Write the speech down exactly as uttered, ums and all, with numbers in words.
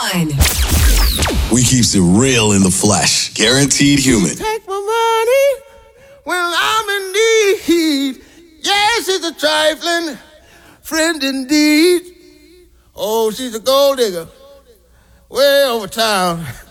one. We keeps it real in the flesh. Guaranteed human. Take my money when I'm in need. Yes, it's a trifling friend indeed. Oh, she's a gold digger way over town.